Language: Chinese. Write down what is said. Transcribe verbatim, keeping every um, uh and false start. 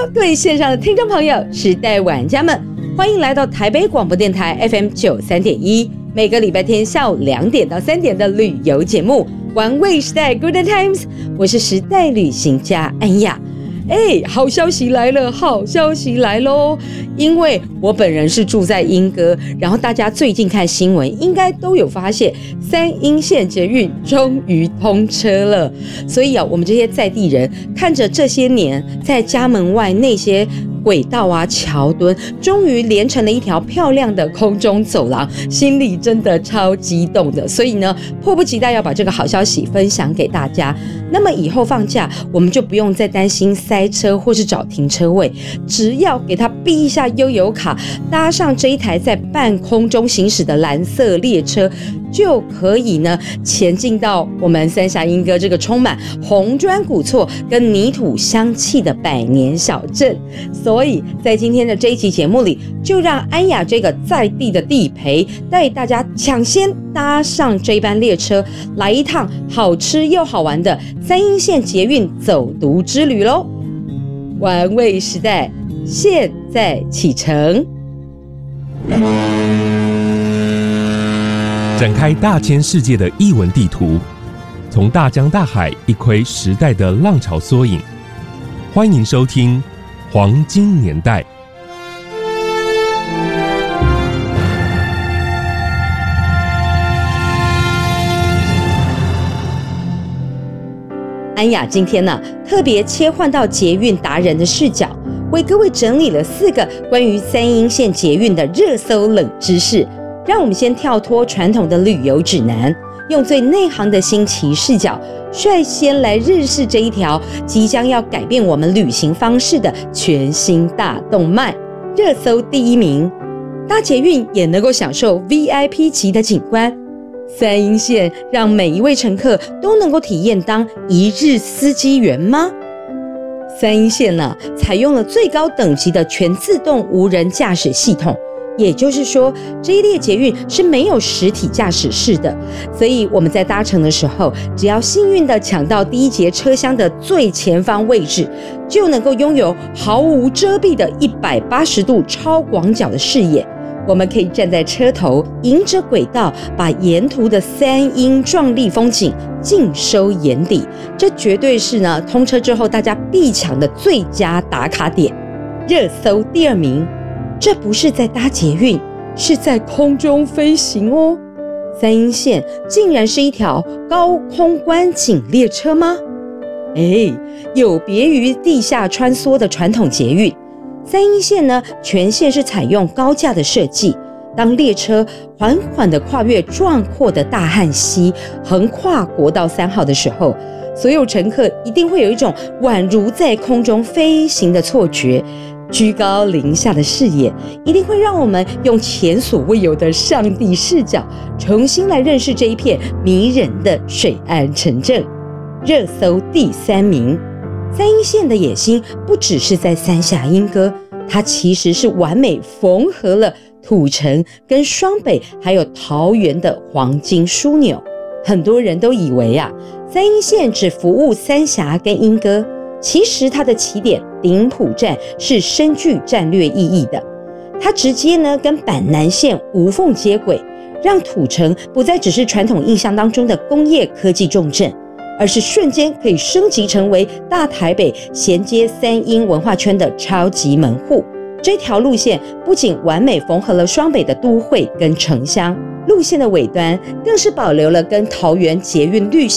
各位线上的听众朋友，时代玩家们，欢迎来到台北广播电台 F M 九十三点一，每个礼拜天下午两点到三点的旅游节目玩味时代 Good Times， 我是时代旅行家安雅。哎，好消息来了，好消息来咯！因为我本人是住在莺歌，然后大家最近看新闻应该都有发现，三鶯线捷运终于通车了。所以啊，我们这些在地人看着这些年在家门外那些轨道啊、桥墩，终于连成了一条漂亮的空中走廊，心里真的超激动的。所以呢，迫不及待要把这个好消息分享给大家。那么以后放假，我们就不用再担心塞车或是找停车位，只要给他逼一下悠游卡，搭上这一台在半空中行驶的蓝色列车，就可以呢前进到我们三峡莺歌这个充满红砖古厝跟泥土香气的百年小镇。所以在今天的这一期节目里，就让安雅这个在地的地陪带大家抢先搭上这班列车，来一趟好吃又好玩的三鶯线捷运走读之旅咯。玩味时代现在启程， 展开大千世界的艺文地图，从大江大海一窥时代的浪潮缩影。欢迎收听黄金年代。 安雅今天呢、啊、特别切换到捷运达人的视角，为各位整理了四个关于三鶯线捷运的热搜冷知识。让我们先跳脱传统的旅游指南，用最内行的新奇视角，率先来认识这一条即将要改变我们旅行方式的全新大动脉。热搜第一名，搭捷运也能够享受 V I P 级的景观。三鶯线让每一位乘客都能够体验当一日司机员吗？三鶯线呢、啊，采用了最高等级的全自动无人驾驶系统，也就是说，这一列捷运是没有实体驾驶室的，所以我们在搭乘的时候，只要幸运的抢到第一节车厢的最前方位置，就能够拥有毫无遮蔽的一百八十度超广角的视野。我们可以站在车头，迎着轨道，把沿途的三鶯壮丽风景尽收眼底。这绝对是呢，通车之后大家必抢的最佳打卡点。热搜第二名，这不是在搭捷运，是在空中飞行哦。三鶯线竟然是一条高空观景列车吗？哎，有别于地下穿梭的传统捷运，三鶯线呢，全线是采用高架的设计。当列车缓缓地跨越壮阔的大汉溪，横跨国道三号的时候，所有乘客一定会有一种宛如在空中飞行的错觉。居高临下的视野，一定会让我们用前所未有的上帝视角，重新来认识这一片迷人的水岸城镇。热搜第三名，三鶯线的野心不只是在三峡莺歌，它其实是完美缝合了土城跟双北还有桃园的黄金枢纽。很多人都以为啊，三鶯线只服务三峡跟莺歌，其实它的起点顶埔站是深具战略意义的。它直接呢跟板南线无缝接轨，让土城不再只是传统印象当中的工业科技重镇，而是瞬间可以升级成为大台北衔接三鶯文化圈的超级门户。这条路线不仅完美缝合了双北的都会跟城乡，路线的尾端更是保留了跟桃园捷运绿